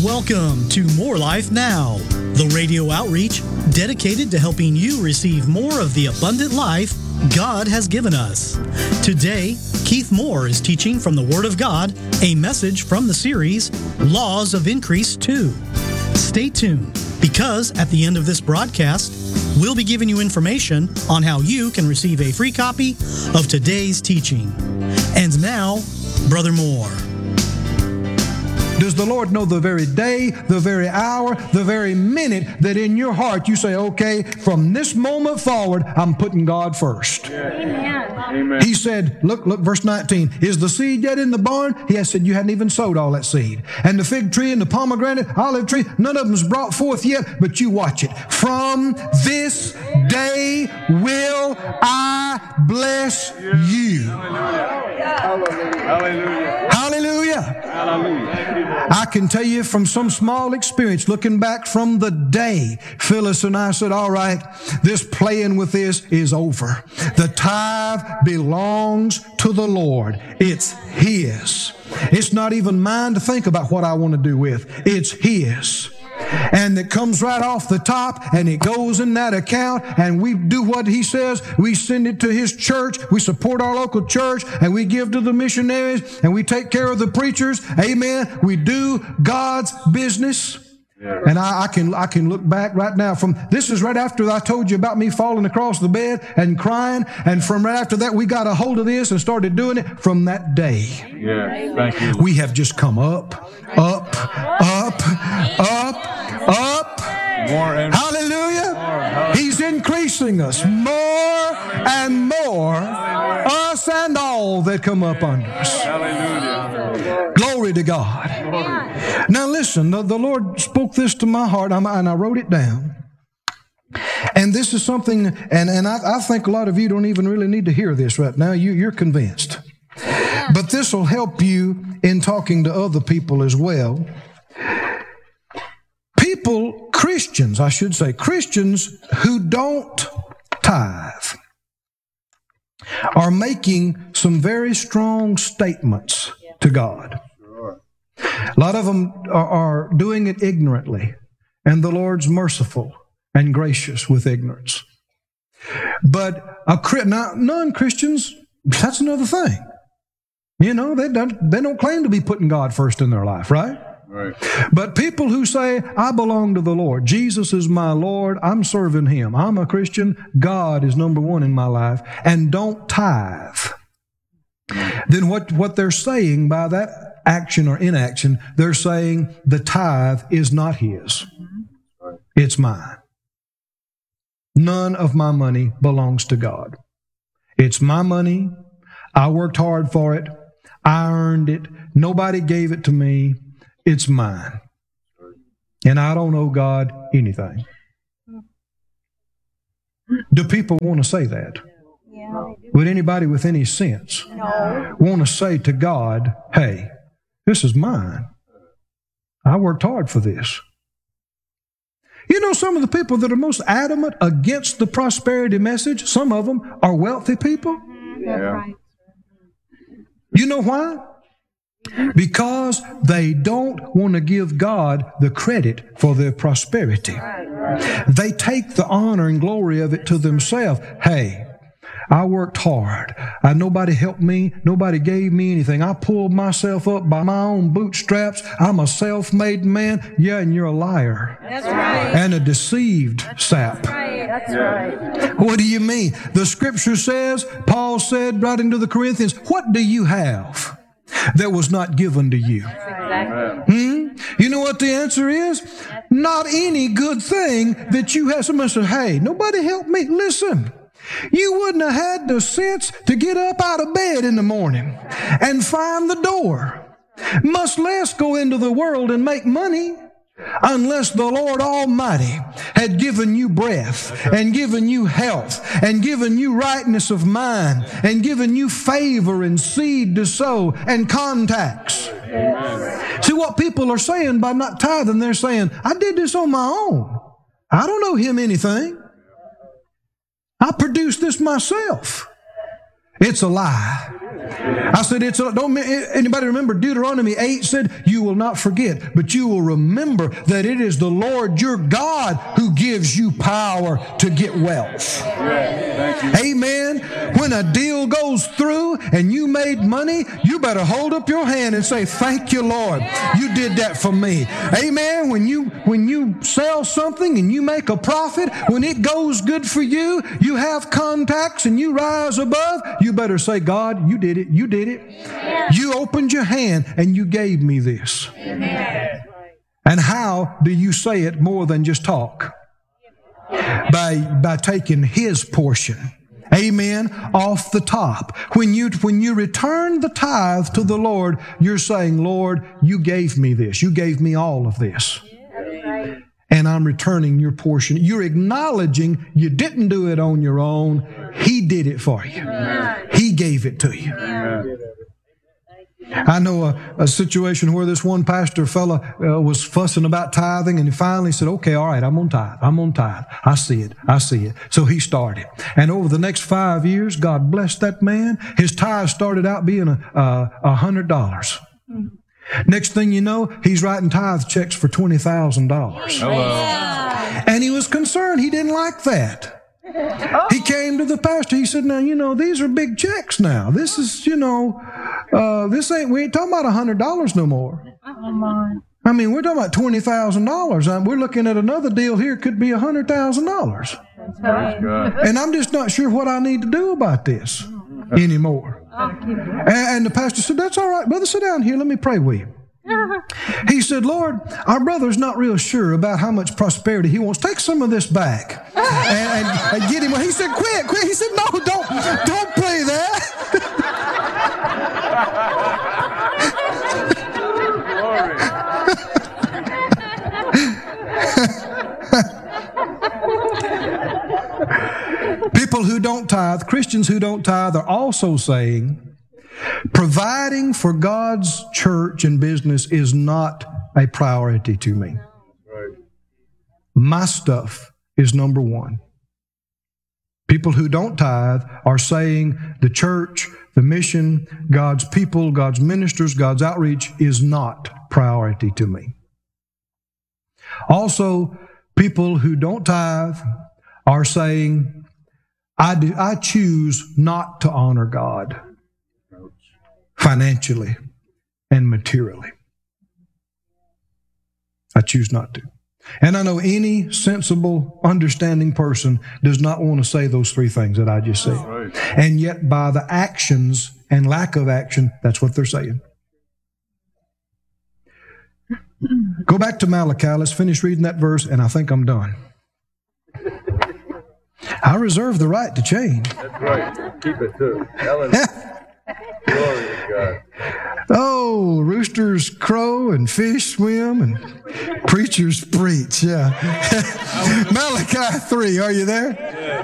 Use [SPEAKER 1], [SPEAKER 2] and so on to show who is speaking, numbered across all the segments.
[SPEAKER 1] Welcome to More Life Now, the radio outreach dedicated to helping you receive more of the abundant life God has given us. Today, Keith Moore is teaching from the Word of God, a message from the series, Laws of Increase 2. Stay tuned, because at the end of this broadcast, we'll be giving you information on how you can receive a free copy of today's teaching. And now, Brother Moore.
[SPEAKER 2] Does the Lord know the very day, the very hour, the very minute that in your heart you say, okay, from this moment forward, I'm putting God first?
[SPEAKER 3] Amen.
[SPEAKER 2] Amen. He said, look, verse 19, is the seed yet in the barn? He has said, you hadn't even sowed all that seed. And the fig tree and the pomegranate, olive tree, none of them's brought forth yet, but you watch it. From this day will I bless you.
[SPEAKER 3] Hallelujah.
[SPEAKER 2] Hallelujah. Hallelujah. Hallelujah. I can tell you from some small experience, looking back from the day Phyllis and I said, all right, this playing with this is over. The tithe belongs to the Lord. It's His. It's not even mine to think about what I want to do with. It's His. And it comes right off the top, and it goes in that account, and we do what He says. We send it to His church. We support our local church, and we give to the missionaries, and we take care of the preachers. Amen. We do God's business. Yeah. And I can look back right now from, this is right after I told you about me falling across the bed and crying, and from right after that we got a hold of this and started doing it from that day.
[SPEAKER 3] Yeah, thank you.
[SPEAKER 2] We have just come up.
[SPEAKER 3] More and
[SPEAKER 2] hallelujah. More. He's increasing us more and more, us and all that come up under us.
[SPEAKER 3] Hallelujah.
[SPEAKER 2] Glory to God. Now listen, the Lord spoke this to my heart, and I wrote it down. And this is something, and I think a lot of you don't even really need to hear this right now. You're convinced. But this will help you in talking to other people as well. Christians who don't tithe are making some very strong statements to God. A lot of them are doing it ignorantly, and the Lord's merciful and gracious with ignorance. But non-Christians, that's another thing. You know, they don't claim to be putting God first in their life, right?
[SPEAKER 3] Right.
[SPEAKER 2] But people who say, I belong to the Lord, Jesus is my Lord, I'm serving Him, I'm a Christian, God is number one in my life, and don't tithe, then what they're saying by that action or inaction, they're saying the tithe is not His. It's mine. None of my money belongs to God. It's my money. I worked hard for it. I earned it. Nobody gave it to me. It's mine. And I don't owe God anything. Do people want to say that?
[SPEAKER 3] Yeah.
[SPEAKER 2] Would anybody with any sense want to say to God, hey, this is mine. I worked hard for this. You know, some of the people that are most adamant against the prosperity message, some of them are wealthy people.
[SPEAKER 3] Yeah.
[SPEAKER 2] You know why? Because they don't want to give God the credit for their prosperity. They take the honor and glory of it to themselves. Hey, I worked hard. Nobody helped me. Nobody gave me anything. I pulled myself up by my own bootstraps. I'm a self-made man. Yeah, and you're a liar.
[SPEAKER 3] That's right.
[SPEAKER 2] And a deceived sap.
[SPEAKER 3] That's right.
[SPEAKER 2] What do you mean? The Scripture says, Paul said, writing to the Corinthians, what do you have that was not given to you?
[SPEAKER 3] Exactly.
[SPEAKER 2] You know what the answer is? Not any good thing that you have. Somebody said, hey, nobody helped me. Listen, you wouldn't have had the sense to get up out of bed in the morning and find the door, much less go into the world and make money, unless the Lord Almighty had given you breath and given you health and given you rightness of mind and given you favor and seed to sow and contacts. Yes. See what people are saying by not tithing, they're saying, I did this on my own. I don't owe Him anything. I produced this myself. It's a lie. I said, don't anybody remember Deuteronomy 8 said, you will not forget, but you will remember that it is the Lord your God who gives you power to get wealth. Amen. When a deal goes through and you made money, you better hold up your hand and say, thank you, Lord. You did that for me. Amen. When you sell something and you make a profit, when it goes good for you, you have contacts and you rise above, you better say, God, you did it. You did it. You opened your hand and you gave me this. And how do you say it more than just talk? By taking His portion. Amen. Off the top. When you return the tithe to the Lord, you're saying, Lord, you gave me this. You gave me all of this. And I'm returning your portion. You're acknowledging you didn't do it on your own. He did it for you. He gave it to you. I know a situation where this one pastor fella was fussing about tithing, and he finally said, okay, all right, I'm on tithe. I'm on tithe. I see it. I see it. So he started. And over the next 5 years, God blessed that man. His tithe started out being $100. Next thing you know, he's writing tithe checks for $20,000. And he was concerned. He didn't like that. He came to the pastor. He said, now, these are big checks now. This is, we ain't talking about $100 no more. I mean, we're talking about $20,000. We're looking at another deal here. It could be $100,000. And I'm just not sure what I need to do about this anymore. And the pastor said, that's all right, brother, sit down here. Let me pray with you. He said, Lord, our brother's not real sure about how much prosperity he wants. Take some of this back and get him. He said, quit. He said, no, don't play that. People who don't tithe, Christians who don't tithe, are also saying, providing for God's church and business is not a priority to me. My stuff is number one. People who don't tithe are saying the church, the mission, God's people, God's ministers, God's outreach is not priority to me. Also, people who don't tithe are saying, I choose not to honor God financially and materially. I choose not to. And I know any sensible, understanding person does not want to say those three things that I just said. Right. And yet by the actions and lack of action, that's what they're saying. Go back to Malachi. Let's finish reading that verse, and I think I'm done. I reserve the right to change.
[SPEAKER 3] That's right. Keep it too. Glory to God.
[SPEAKER 2] Oh, roosters crow and fish swim and preachers preach. Yeah. Malachi 3, are you there?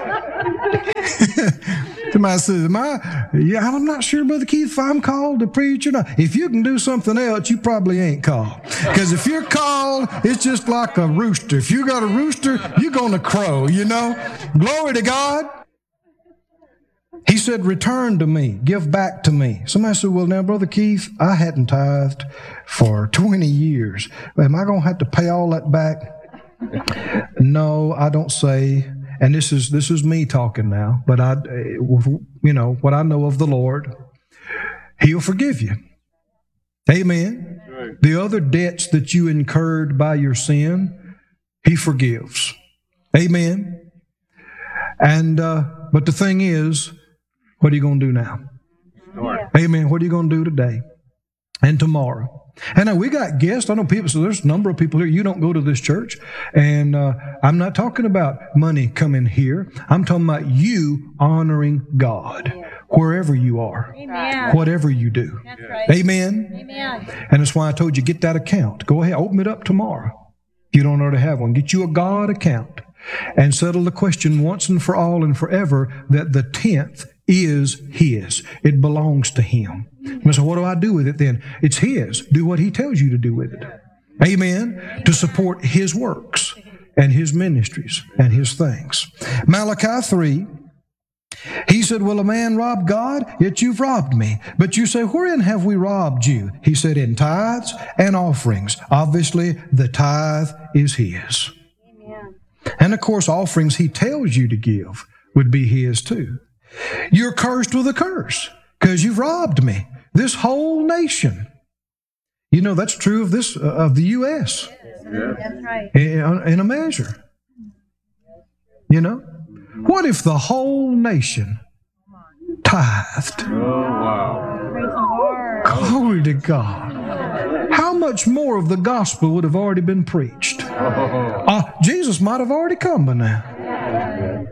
[SPEAKER 2] Somebody says, I'm not sure, Brother Keith, if I'm called to preach or not. If you can do something else, you probably ain't called. Because if you're called, it's just like a rooster. If you got a rooster, you're going to crow, Glory to God. He said, return to me, give back to me. Somebody said, well, now, Brother Keith, I hadn't tithed for 20 years. Am I going to have to pay all that back? No, I don't say. And this is me talking now, but what I know of the Lord, He'll forgive you. Amen. Right. The other debts that you incurred by your sin, He forgives. Amen. And but the thing is, what are you going to do now? Yeah. Amen. What are you going to do today and tomorrow? And we got guests. I know people, so there's a number of people here. You don't go to this church. And I'm not talking about money coming here. I'm talking about you honoring God wherever you are. Amen. Whatever you do. That's right. Amen. Amen. And that's why I told you, get that account. Go ahead, open it up tomorrow. If you don't already have one, get you a God account and settle the question once and for all and forever that the 10th is His. It belongs to Him. So what do I do with it then? It's His. Do what He tells you to do with it. Amen. To support His works and His ministries and His things. Malachi 3, He said, will a man rob God? Yet you've robbed me. But you say, wherein have we robbed you? He said, in tithes and offerings. Obviously, the tithe is his. Amen. And of course, offerings he tells you to give would be his too. You're cursed with a curse because you've robbed me. This whole nation. You know, that's true of the U.S.
[SPEAKER 4] Yeah. That's right.
[SPEAKER 2] In a measure. You know? What if the whole nation tithed?
[SPEAKER 3] Oh, wow.
[SPEAKER 2] Glory to God. How much more of the gospel would have already been preached? Jesus might have already come by now.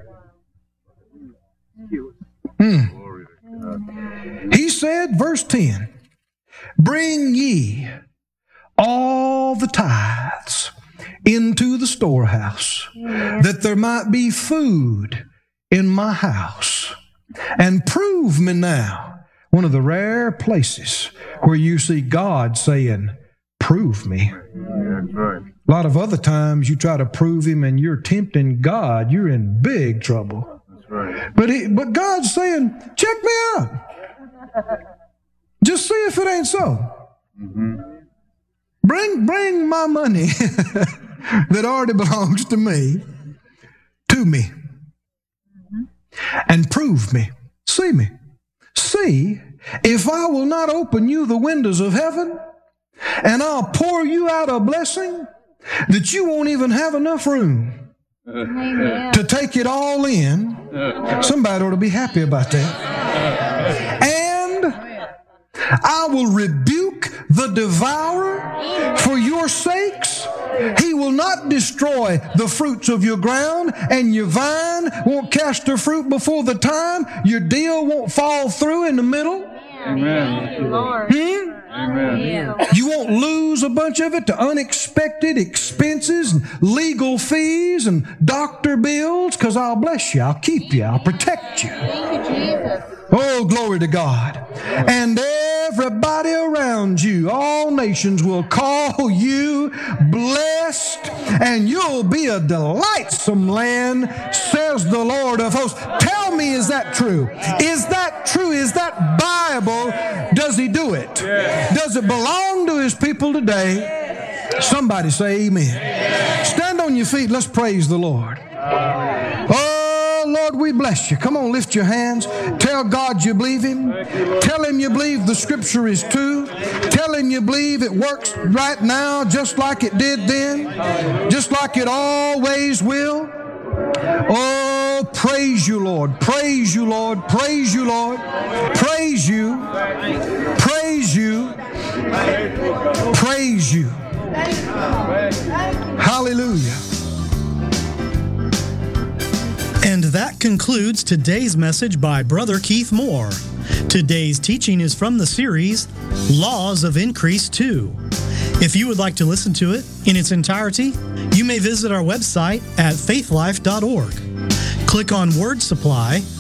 [SPEAKER 2] He said, verse 10, bring ye all the tithes into the storehouse, that there might be food in my house. And prove me now. One of the rare places where you see God saying, prove me.
[SPEAKER 3] That's right.
[SPEAKER 2] A lot of other times you try to prove him and you're tempting God, you're in big trouble.
[SPEAKER 3] That's right.
[SPEAKER 2] But God's saying, check me out. Just see if it ain't so.
[SPEAKER 3] Mm-hmm.
[SPEAKER 2] Bring my money that already belongs to me, and prove me. See me. See if I will not open you the windows of heaven, and I'll pour you out a blessing that you won't even have enough room to take it all in. Somebody ought to be happy about that. And I will rebuke the devourer for your sakes. He will not destroy the fruits of your ground, and your vine won't cast her fruit before the time. Your deal won't fall through in the middle.
[SPEAKER 3] Amen. Amen.
[SPEAKER 2] You won't lose a bunch of it to unexpected expenses and legal fees and doctor bills, because I'll bless you, I'll keep you, I'll protect you.
[SPEAKER 4] Thank you, Jesus.
[SPEAKER 2] Oh, glory to God. And everybody around you, all nations will call you blessed, and you'll be a delightsome land, says the Lord of hosts. Tell me, is that true? Is that true? Is that Bible? Does he do it? Does it belong to his people today? Somebody say amen. Stand on your feet. Let's praise the Lord. Oh, Lord, we bless you. Come on, lift your hands. Tell God you believe him. Tell him you believe the scripture is true. Tell him you believe it works right now just like it did then, just like it always will. Oh, praise you, Lord. Praise you, Lord. Praise you, Lord. Praise you. Praise you. Praise you. Hallelujah.
[SPEAKER 1] And that concludes today's message by Brother Keith Moore. Today's teaching is from the series, Laws of Increase 2. If you would like to listen to it in its entirety, you may visit our website at faithlife.org. Click on Word Supply